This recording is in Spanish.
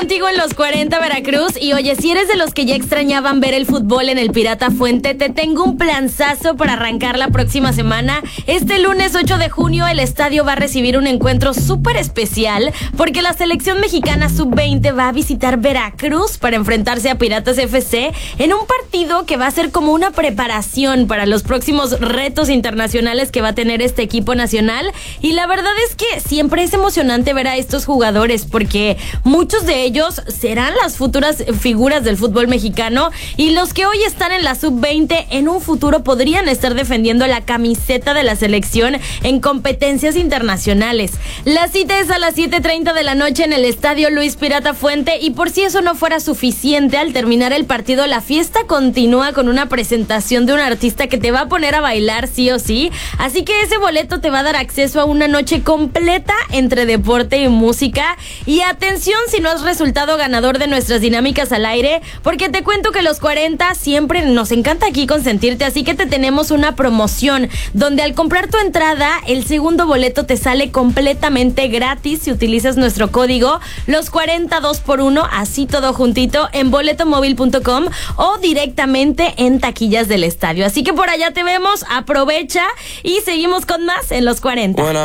contigo en los 40 Veracruz. Y oye, si eres de los que ya extrañaban ver el fútbol en el Pirata Fuente, te tengo un planzazo para arrancar la próxima semana. Este lunes 8 de junio el estadio va a recibir un encuentro súper especial porque la selección mexicana sub-20 va a visitar Veracruz para enfrentarse a Piratas FC en un partido que va a ser como una preparación para los próximos retos internacionales que va a tener este equipo nacional. Y la verdad es que siempre es emocionante ver a estos jugadores porque muchos de ellos serán las futuras figuras del fútbol mexicano, y los que hoy están en la sub-20 en un futuro podrían estar defendiendo la camiseta de la selección en competencias internacionales. La cita es a las 7:30 de la noche en el Estadio Luis Pirata Fuente, y por si eso no fuera suficiente, al terminar el partido la fiesta continúa con una presentación de un artista que te va a poner a bailar sí o sí, así que ese boleto te va a dar acceso a una noche completa entre deporte y música. Y atención si no has resultado ganador de nuestras dinámicas al aire, porque te cuento que los 40 siempre nos encanta aquí consentirte, así que te tenemos una promoción donde al comprar tu entrada el segundo boleto te sale completamente gratis si utilizas nuestro código los 40 2x1, así todo juntito en boletomóvil.com o directamente en taquillas del estadio. Así que por allá te vemos, aprovecha y seguimos con más en los 40. Bueno.